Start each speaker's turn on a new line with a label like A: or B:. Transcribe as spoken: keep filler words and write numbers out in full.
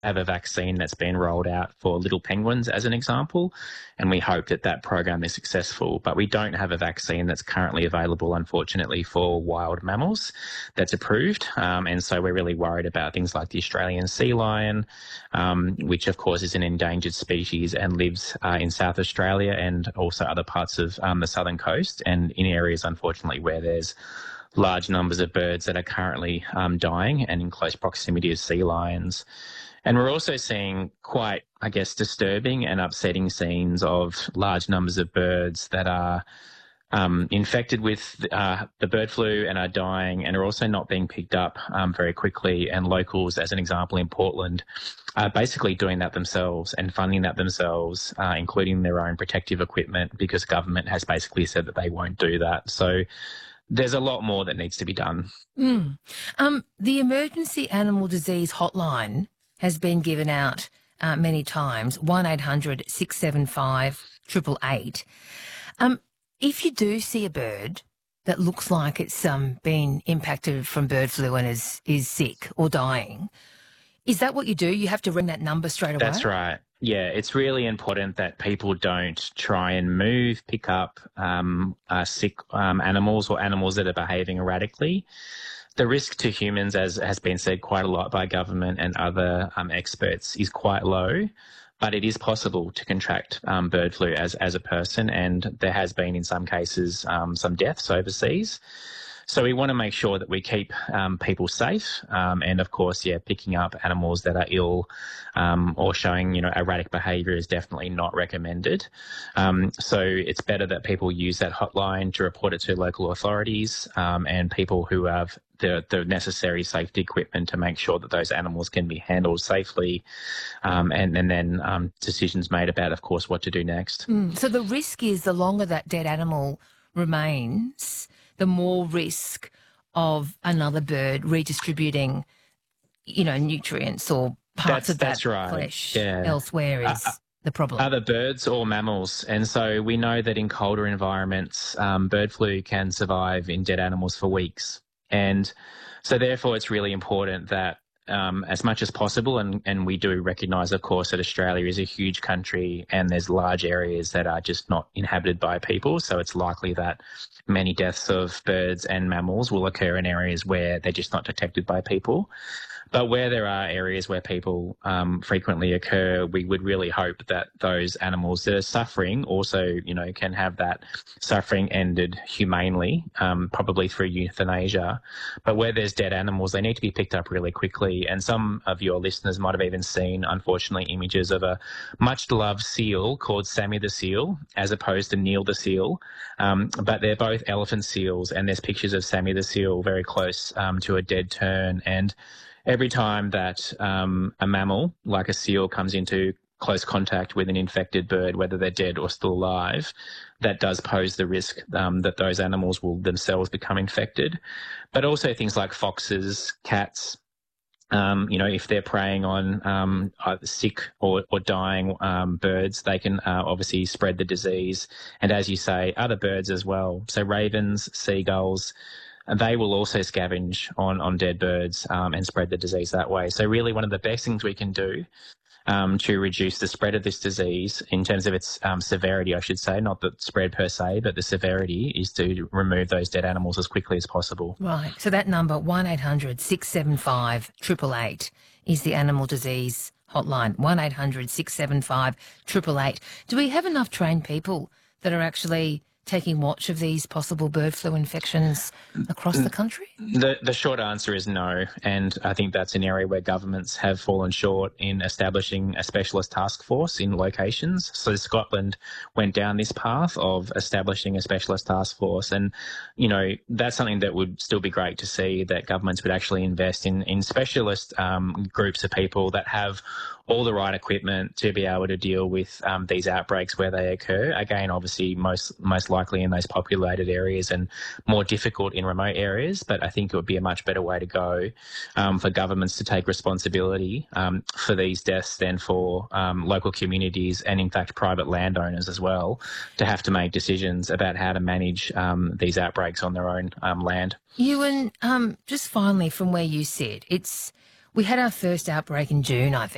A: have a vaccine that's been rolled out for little penguins, as an example, and we hope that that program is successful. But we don't have a vaccine that's currently available, unfortunately, for wild mammals that's approved. Um, and so we're really worried about things like the Australian sea lion, um, which, of course, is an endangered species and lives uh, in South Australia and also other parts of um, the southern coast, and in areas, unfortunately, where there's large numbers of birds that are currently um, dying and in close proximity to sea lions. And we're also seeing quite, I guess, disturbing and upsetting scenes of large numbers of birds that are um, infected with uh, the bird flu and are dying and are also not being picked up um, very quickly. And locals, as an example in Portland, are basically doing that themselves and funding that themselves, uh, including their own protective equipment, because government has basically said that they won't do that. So there's a lot more that needs to be done.
B: Mm. Um, the Emergency Animal Disease Hotline has been given out uh, many times, one eight hundred six seven five eight eight eight. Um, if you do see a bird that looks like it's um, been impacted from bird flu and is, is sick or dying, is that what you do? You have to ring that number straight away?
A: That's right. Yeah, it's really important that people don't try and move, pick up um, uh, sick um, animals or animals that are behaving erratically. The risk to humans, as has been said quite a lot by government and other um, experts, is quite low, but it is possible to contract um, bird flu as, as a person, and there has been, in some cases, um, some deaths overseas. So we want to make sure that we keep um, people safe, um, and of course, yeah, picking up animals that are ill um, or showing, you know, erratic behaviour is definitely not recommended. Um, so it's better that people use that hotline to report it to local authorities um, and people who have the, the necessary safety equipment to make sure that those animals can be handled safely, um, and, and then um, decisions made about, of course, what to do next.
B: Mm. So the risk is the longer that dead animal remains, the more risk of another bird redistributing, you know, nutrients or parts
A: that's,
B: of that
A: that's right.
B: flesh
A: yeah.
B: elsewhere is uh, the problem.
A: Other birds or mammals. And so we know that in colder environments, um, bird flu can survive in dead animals for weeks. And so therefore it's really important that Um, as much as possible, and, and we do recognise, of course, that Australia is a huge country and there's large areas that are just not inhabited by people, so it's likely that many deaths of birds and mammals will occur in areas where they're just not detected by people. But where there are areas where people um, frequently occur, we would really hope that those animals that are suffering also, you know, can have that suffering ended humanely, um, probably through euthanasia. But where there's dead animals, they need to be picked up really quickly. And some of your listeners might have even seen, unfortunately, images of a much-loved seal called Sammy the seal, as opposed to Neil the seal. Um, but they're both elephant seals, and there's pictures of Sammy the seal very close um, to a dead tern. And every time that um, a mammal, like a seal, comes into close contact with an infected bird, whether they're dead or still alive, that does pose the risk um, that those animals will themselves become infected. But also things like foxes, cats, um, you know, if they're preying on um, either sick or, or dying um, birds, they can uh, obviously spread the disease. And as you say, other birds as well. So ravens, seagulls, and they will also scavenge on, on dead birds um, and spread the disease that way. So really one of the best things we can do um, to reduce the spread of this disease in terms of its um, severity, I should say, not the spread per se, but the severity, is to remove those dead animals as quickly as possible.
B: Right. So that number, one eight hundred six seven five eight eight eight, is the animal disease hotline, one eight hundred six seven five eight eight eight. Do we have enough trained people that are actually taking watch of these possible bird flu infections across the country?
A: The the short answer is no, and I think that's an area where governments have fallen short in establishing a specialist task force in locations. So Scotland went down this path of establishing a specialist task force, and, you know, that's something that would still be great to see, that governments would actually invest in, in specialist um, groups of people that have all the right equipment to be able to deal with um, these outbreaks where they occur. Again, obviously, most most likely in those populated areas and more difficult in remote areas, but I think it would be a much better way to go um, for governments to take responsibility um, for these deaths than for um, local communities and, in fact, private landowners as well to have to make decisions about how to manage um, these outbreaks on their own um, land.
B: Ewan, um, just finally from where you sit, it's we had our first outbreak in June, I think.